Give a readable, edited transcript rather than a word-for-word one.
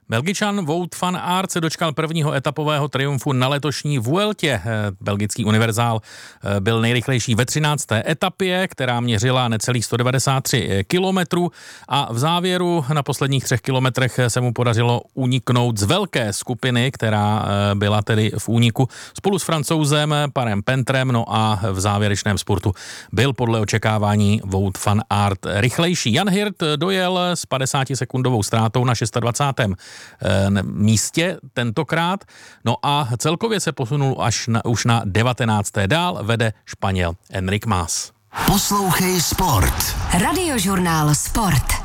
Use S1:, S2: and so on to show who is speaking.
S1: Belgičan Wout van Aert se dočkal prvního etapového triumfu na letošní Vueltě. Belgický univerzál byl nejrychlejší ve 13. etapě, která měřila necelých 193 kilometrů a v závěru na posledních 3 kilometrech se mu podařilo uniknout z velké skupiny, která byla tedy v úniku spolu s Francouzem Parem Pentrem, no a v závěrečném spurtu byl podle očekávání Wout van Aert rychlejší. Jan Hirt dojel s 50-sekundovou ztrátou na 26. místě tentokrát, no a celkově se posunul už na 19. Dál vede Španěl Enric Mas.
S2: Poslouchej Sport.
S3: Radiožurnál Sport.